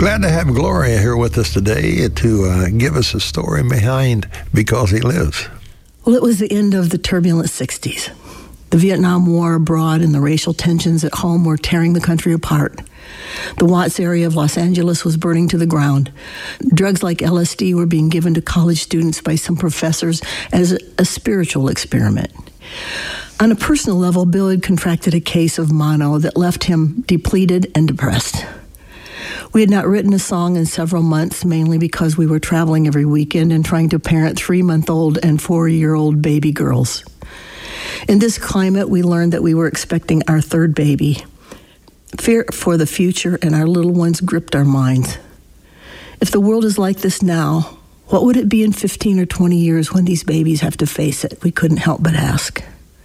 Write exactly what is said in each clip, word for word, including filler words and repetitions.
Glad to have Gloria here with us today to uh, give us a story behind Because He Lives. Well, it was the end of the turbulent sixties. The Vietnam War abroad and the racial tensions at home were tearing the country apart. The Watts area of Los Angeles was burning to the ground. Drugs like L S D were being given to college students by some professors as a, a spiritual experiment. On a personal level, Bill had contracted a case of mono that left him depleted and depressed. We had not written a song in several months, mainly because we were traveling every weekend and trying to parent three-month-old and four-year-old baby girls. In this climate, we learned that we were expecting our third baby. Fear for the future and our little ones gripped our minds. If the world is like this now, what would it be in fifteen or twenty years when these babies have to face it? We couldn't help but ask.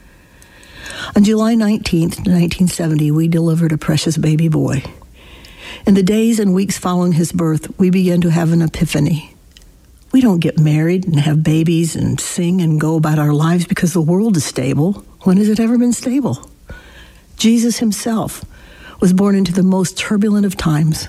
On July nineteenth, nineteen seventy, we delivered a precious baby boy. In the days and weeks following his birth, we began to have an epiphany. We don't get married and have babies and sing and go about our lives because the world is stable. When has it ever been stable? Jesus himself was born into the most turbulent of times.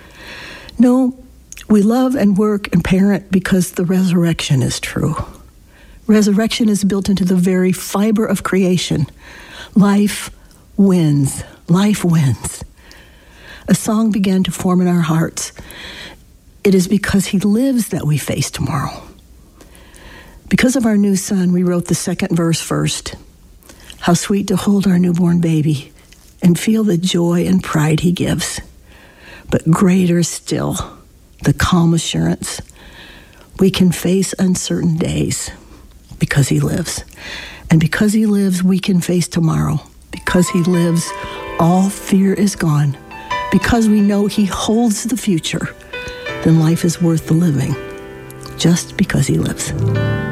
No, we love and work and parent because the resurrection is true. Resurrection is built into the very fiber of creation. Life wins. Life wins. A song began to form in our hearts. It is because he lives that we face tomorrow. Because of our new son, we wrote the second verse first. How sweet to hold our newborn baby and feel the joy and pride he gives. But greater still, the calm assurance we can face uncertain days because he lives. And because he lives, we can face tomorrow. Because he lives, all fear is gone. Because we know he holds the future, then life is worth the living, just because he lives.